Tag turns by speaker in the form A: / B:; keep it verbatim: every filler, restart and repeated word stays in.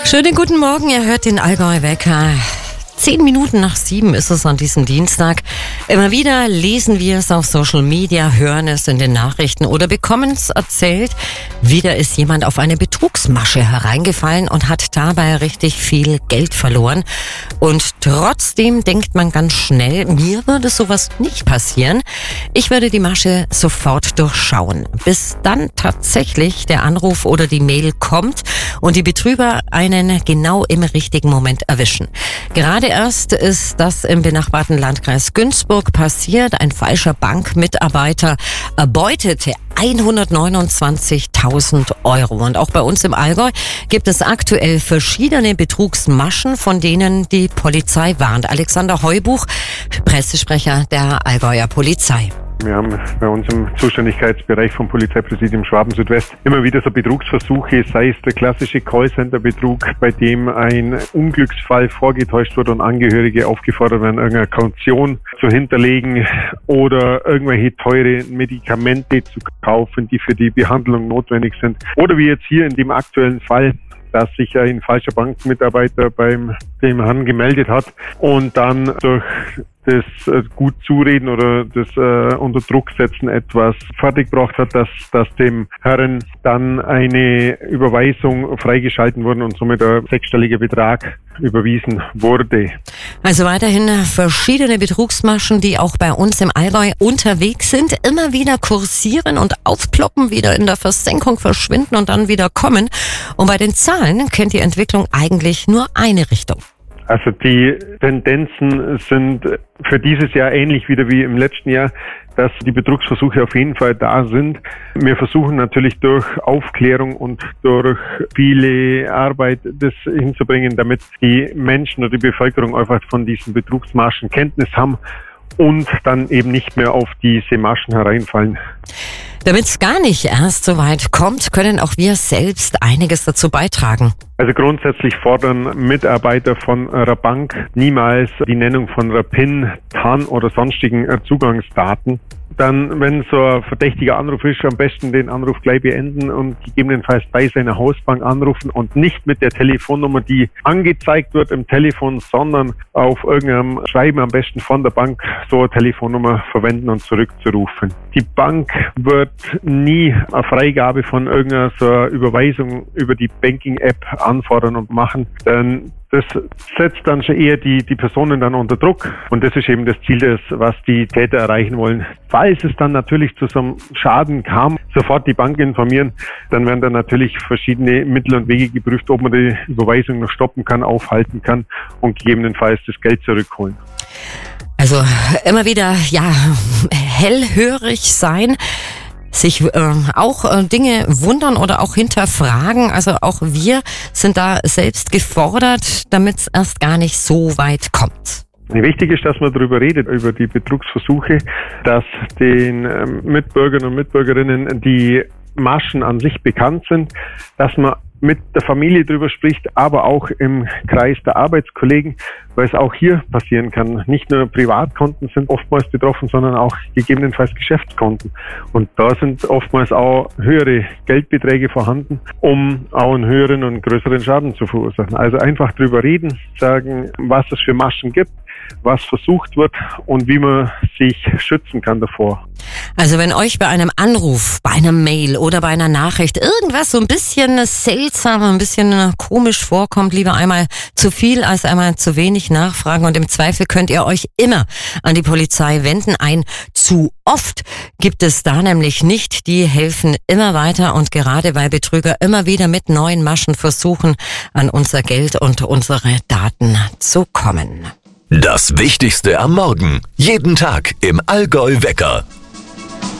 A: Schönen guten Morgen, ihr hört den Allgäu Wecker. Zehn Minuten nach sieben ist es an diesem Dienstag. Immer wieder lesen wir es auf Social Media, hören es in den Nachrichten oder bekommen es erzählt. Wieder ist jemand auf eine Betrugsmasche hereingefallen und hat dabei richtig viel Geld verloren. Und trotzdem denkt man ganz schnell, mir würde sowas nicht passieren. Ich würde die Masche sofort durchschauen, bis dann tatsächlich der Anruf oder die Mail kommt und die Betrüger einen genau im richtigen Moment erwischen. Gerade erst ist das im benachbarten Landkreis Günzburg passiert. Ein falscher Bankmitarbeiter erbeutete hundertneunundzwanzigtausend Euro. Und auch bei uns im Allgäu gibt es aktuell verschiedene Betrugsmaschen, von denen die Polizei warnt. Alexander Heubuch, Pressesprecher der Allgäuer Polizei.
B: Wir haben bei uns im Zuständigkeitsbereich vom Polizeipräsidium Schwaben Südwest immer wieder so Betrugsversuche, sei es der klassische Callcenter-Betrug, bei dem ein Unglücksfall vorgetäuscht wird und Angehörige aufgefordert werden, irgendeine Kaution zu hinterlegen oder irgendwelche teure Medikamente zu kaufen, die für die Behandlung notwendig sind. Oder wie jetzt hier in dem aktuellen Fall, dass sich ein falscher Bankmitarbeiter beim dem Herrn gemeldet hat und dann durch das äh, gut zureden oder das äh, unter Druck setzen etwas fertiggebracht hat, dass, dass dem Herrn dann eine Überweisung freigeschalten wurde und somit ein sechsstelliger Betrag überwiesen wurde.
A: Also weiterhin verschiedene Betrugsmaschen, die auch bei uns im Allgäu unterwegs sind, immer wieder kursieren und aufploppen, wieder in der Versenkung verschwinden und dann wieder kommen. Und bei den Zahlen kennt die Entwicklung eigentlich nur eine Richtung.
B: Also die Tendenzen sind für dieses Jahr ähnlich wieder wie im letzten Jahr, dass die Betrugsversuche auf jeden Fall da sind. Wir versuchen natürlich durch Aufklärung und durch viele Arbeit das hinzubringen, damit die Menschen oder die Bevölkerung einfach von diesen Betrugsmaschen Kenntnis haben und dann eben nicht mehr auf diese Maschen hereinfallen.
A: Damit es gar nicht erst so weit kommt, können auch wir selbst einiges dazu beitragen.
B: Also grundsätzlich fordern Mitarbeiter von einer Bank niemals die Nennung von einer P I N, T A N oder sonstigen Zugangsdaten. Dann, wenn so ein verdächtiger Anruf ist, am besten den Anruf gleich beenden und gegebenenfalls bei seiner Hausbank anrufen und nicht mit der Telefonnummer, die angezeigt wird im Telefon, sondern auf irgendeinem Schreiben am besten von der Bank so eine Telefonnummer verwenden und zurückzurufen. Die Bank wird nie eine Freigabe von irgendeiner so einer Überweisung über die Banking-App anfordern und machen, denn das setzt dann schon eher die, die Personen dann unter Druck und das ist eben das Ziel, des, was die Täter erreichen wollen. Falls es dann natürlich zu so einem Schaden kam, sofort die Bank informieren, dann werden dann natürlich verschiedene Mittel und Wege geprüft, ob man die Überweisung noch stoppen kann, aufhalten kann und gegebenenfalls das Geld zurückholen.
A: Also immer wieder, ja, hellhörig sein. Sich äh, auch äh, Dinge wundern oder auch hinterfragen. Also auch wir sind da selbst gefordert, damit es erst gar nicht so weit kommt.
B: Wichtig ist, dass man darüber redet, über die Betrugsversuche, dass den ähm, Mitbürgern und Mitbürgerinnen die Maschen an sich bekannt sind, dass man mit der Familie drüber spricht, aber auch im Kreis der Arbeitskollegen, weil es auch hier passieren kann. Nicht nur Privatkonten sind oftmals betroffen, sondern auch gegebenenfalls Geschäftskonten. Und da sind oftmals auch höhere Geldbeträge vorhanden, um auch einen höheren und größeren Schaden zu verursachen. Also einfach drüber reden, sagen, was es für Maschen gibt, was versucht wird und wie man sich schützen kann davor.
A: Also wenn euch bei einem Anruf, bei einer Mail oder bei einer Nachricht irgendwas so ein bisschen seltsam, ein bisschen komisch vorkommt, lieber einmal zu viel als einmal zu wenig nachfragen und im Zweifel könnt ihr euch immer an die Polizei wenden. Ein zu oft gibt es da nämlich nicht. Die helfen immer weiter und gerade weil Betrüger immer wieder mit neuen Maschen versuchen, an unser Geld und unsere Daten zu kommen.
C: Das Wichtigste am Morgen. Jeden Tag im Allgäu Wecker.